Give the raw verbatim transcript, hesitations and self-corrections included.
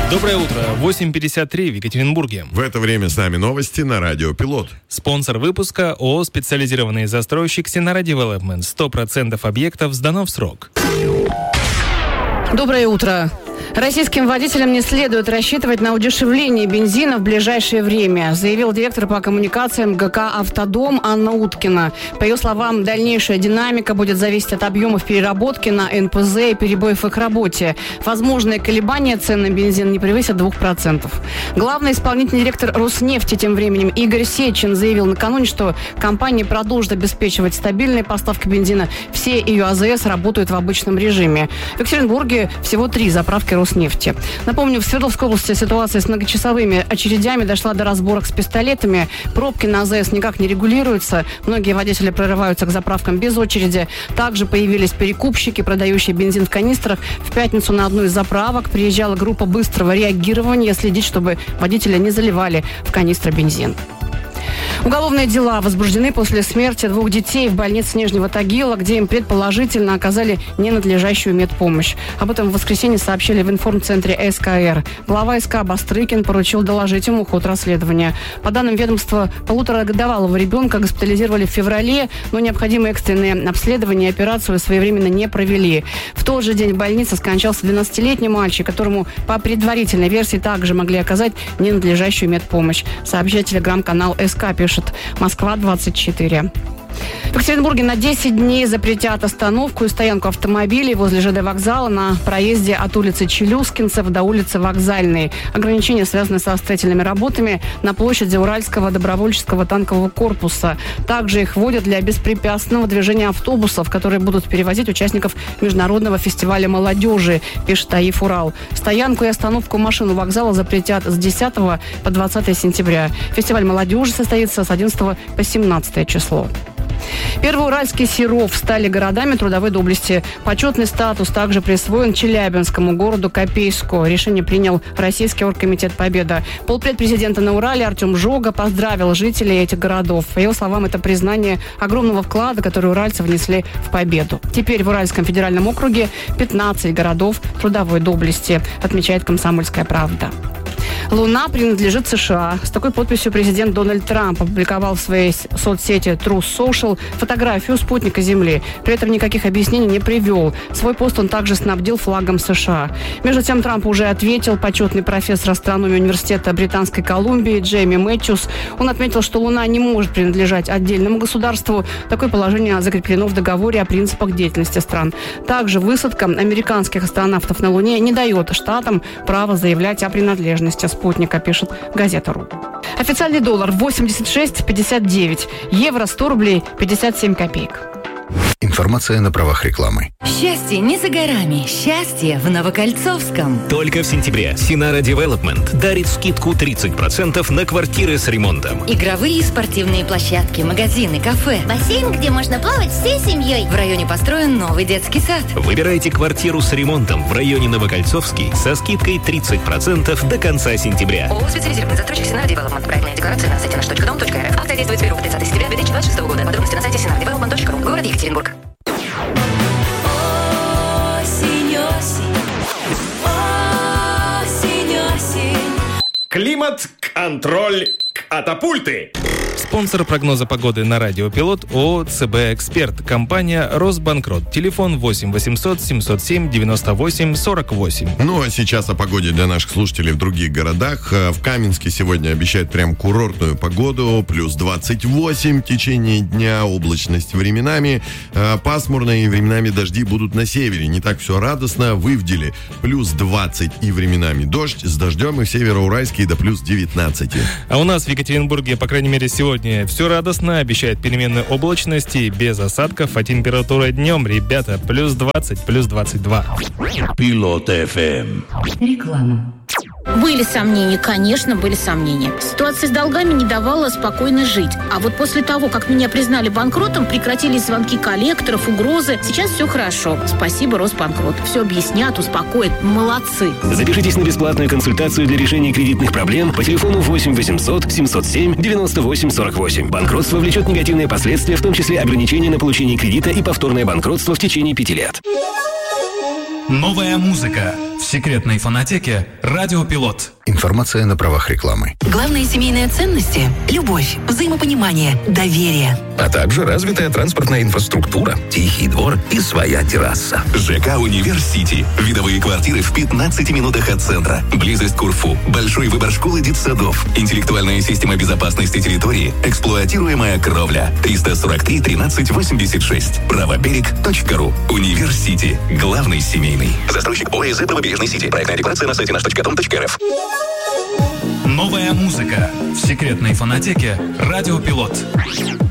Доброе утро. восемь пятьдесят три в Екатеринбурге. В это время с нами новости на Радио Пилот. Спонсор выпуска ООО «Специализированный застройщик Синара Девелопмент». сто процентов объектов сдано в срок. Доброе утро. Российским водителям не следует рассчитывать на удешевление бензина в ближайшее время, заявил директор по коммуникациям ГК «Автодом» Анна Уткина. По ее словам, дальнейшая динамика будет зависеть от объемов переработки на эн пэ зэ и перебоев в их работе. Возможные колебания цен на бензин не превысят двух процентов. Главный исполнительный директор «Роснефти» тем временем Игорь Сечин заявил накануне, что компания продолжит обеспечивать стабильные поставки бензина. Все ее а зэ эс работают в обычном режиме. В Екатеринбурге всего три заправки Роснефти. Напомню, в Свердловской области ситуация с многочасовыми очередями дошла до разборок с пистолетами. Пробки на а зэ эс никак не регулируются. Многие водители прорываются к заправкам без очереди. Также появились перекупщики, продающие бензин в канистрах. В пятницу на одну из заправок приезжала группа быстрого реагирования следить, чтобы водители не заливали в канистры бензин. Уголовные дела возбуждены после смерти двух детей в больнице Нижнего Тагила, где им предположительно оказали ненадлежащую медпомощь. Об этом в воскресенье сообщили в информцентре эс ка эр. Глава эс ка Бастрыкин поручил доложить ему ход расследования. По данным ведомства, полуторагодовалого ребенка госпитализировали в феврале, но необходимые экстренные обследования и операцию своевременно не провели. В тот же день в больнице скончался двенадцатилетний мальчик, которому по предварительной версии также могли оказать ненадлежащую медпомощь, сообщает телеграм-канал эс ка, пишет Москва двадцать четыре. В Екатеринбурге на десять дней запретят остановку и стоянку автомобилей возле ЖД вокзала на проезде от улицы Челюскинцев до улицы Вокзальной. Ограничения связаны со строительными работами на площади Уральского добровольческого танкового корпуса. Также их вводят для беспрепятственного движения автобусов, которые будут перевозить участников Международного фестиваля молодежи, пишет АИФ «Урал». Стоянку и остановку машин у вокзала запретят с десятого по двадцатое сентября. Фестиваль молодежи состоится с одиннадцатого по семнадцатое число. Первоуральский, Серов стали городами трудовой доблести. Почетный статус также присвоен Челябинскому городу Копейску. Решение принял Российский оргкомитет «Победа». Полпред президента на Урале Артем Жога поздравил жителей этих городов. По его словам, это признание огромного вклада, который уральцы внесли в победу. Теперь в Уральском федеральном округе пятнадцать городов трудовой доблести, отмечает «Комсомольская правда». Луна принадлежит США. С такой подписью президент Дональд Трамп опубликовал в своей соцсети Truth Social фотографию спутника Земли. При этом никаких объяснений не привел. Свой пост он также снабдил флагом США. Между тем Трамп уже ответил почетный профессор астрономии университета Британской Колумбии Джейми Мэтьюс. Он отметил, что Луна не может принадлежать отдельному государству. Такое положение закреплено в договоре о принципах деятельности стран. Также высадка американских астронавтов на Луне не дает штатам права заявлять о принадлежности спутника, пишет газета.ру. Официальный доллар восемьдесят шесть пятьдесят девять, евро сто рублей пятьдесят семь копеек. Информация на правах рекламы. Счастье не за горами. Счастье в Новокольцовском. Только в сентябре Синара Девелопмент дарит скидку тридцать процентов на квартиры с ремонтом. Игровые и спортивные площадки, магазины, кафе. Бассейн, где можно плавать всей семьей. В районе построен новый детский сад. Выбирайте квартиру с ремонтом в районе Новокольцовский со скидкой тридцать процентов до конца сентября. ООО «Специализированный застройщик Синара Девелопмент». Проектная декларация на сайте наш точка дом точка эр эф. Акция действует с первого по тридцатое сентября две тысячи двадцать шестого года. Подробности на сайте синара девелопмент точка ру. Город Екатеринбург. Климат-контроль катапульты. Спонсор прогноза погоды на Радио Пилот ООО ЦБ Эксперт. Компания Росбанкрот. Телефон восемь восемьсот семьсот семь девяносто восемь сорок восемь. Ну а сейчас о погоде для наших слушателей в других городах. В Каменске сегодня обещают прям курортную погоду. Плюс двадцать восемь в течение дня. Облачность временами. Пасмурно и временами дожди будут на севере. Не так все радостно. В Ивделе плюс двадцать и временами дождь. С дождем и в Североуральске до плюс девятнадцать. А у нас в Екатеринбурге, по крайней мере, сегодня все радостно, обещает переменную облачности, без осадков, а температура днем, ребята, плюс двадцать, плюс двадцать два. Пилот эф эм. Реклама. Были сомнения, конечно, были сомнения. Ситуация с долгами не давала спокойно жить. А вот после того, как меня признали банкротом, прекратились звонки коллекторов, угрозы. Сейчас все хорошо. Спасибо, Росбанкрот. Все объяснят, успокоят. Молодцы. Запишитесь на бесплатную консультацию для решения кредитных проблем по телефону восемь восемьсот семьсот семь девяносто восемь сорок восемь. Банкротство влечет негативные последствия, в том числе ограничения на получение кредита и повторное банкротство в течение пяти лет. Новая музыка, В секретной фонотеке «Радио Пилот». Информация на правах рекламы. Главные семейные ценности – любовь, взаимопонимание, доверие. А также развитая транспортная инфраструктура, тихий двор и своя терраса. ЖК «Университи». Видовые квартиры в пятнадцати минутах от центра. Близость к УРФУ. Большой выбор школ и детсадов. Интеллектуальная система безопасности территории. Эксплуатируемая кровля. триста сорок три тринадцать восемьдесят шесть. правоберег точка ру. Университи. Главный семейный. Застройщик ОСЗ «Правобережный Сити». Проектная декларация на сайте наш точка ком точка эр эф. Новая музыка в секретной фонотеке «Радио Пилот».